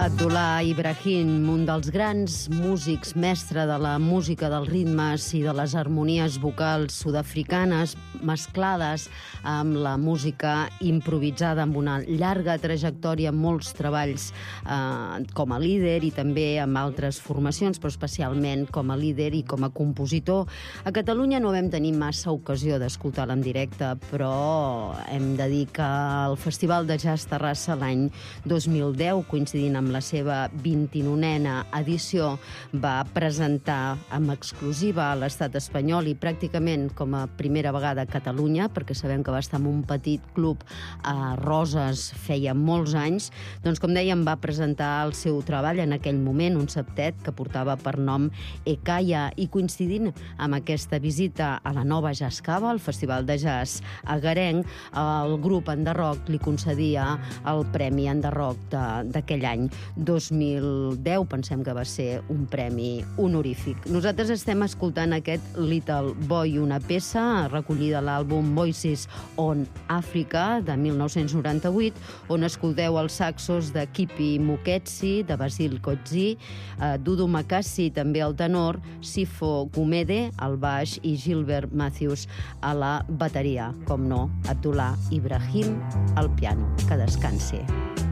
Abdullah Ibrahim, un dels grans músics, mestre de la música dels ritmes i de les harmonies vocals sud-africanes mesclades amb la música improvisada, amb una llarga trajectòria, molts treballs com a líder i també amb altres formacions, però especialment com a líder i com a compositor. A Catalunya no vam tenir massa ocasió d'escoltar-la en directe, però hem de dir que el Festival de Jazz Terrassa l'any 2010, coincidint amb la seva 29a edició, va presentar amb exclusiva a l'estat espanyol i pràcticament com a primera vegada a Catalunya, perquè sabem que va estar en un petit club a Roses feia molts anys, doncs com dèiem va presentar el seu treball en aquell moment, un septet que portava per nom Ekaya, i coincidint amb aquesta visita a la nova Jazz Cava, el Festival de Jazz agarenc, el grup Enderrock li concedia el Premi Enderrock d'aquell any 2010, pensem que va ser un premi honorífic. Nosaltres estem escoltant aquest Little Boy, una peça recollida a l'àlbum Voices on Africa de 1998, on escolteu els saxos de Kipi Muketsi, de Basil Kotzi, Dudu Makasi, també el tenor, Sifo Gumede, al baix, i Gilbert Matthews a la bateria. Com no, Abdullah Ibrahim al piano. Que descansi.